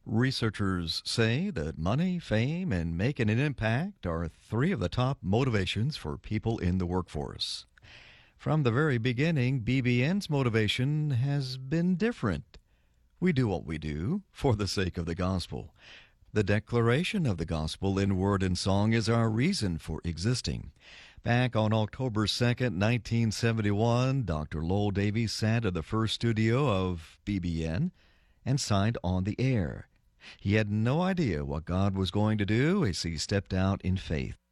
Researchers say that money, fame, and making an impact are three of the top motivations for people in the workforce. From the very beginning, BBN's motivation has been different. We do what we do for the sake of the gospel. The declaration of the gospel in word and song is our reason for existing. Back on October 2nd, 1971, Dr. Lowell Davies sat in the first studio of BBN and signed on the air. He had no idea what God was going to do as he stepped out in faith.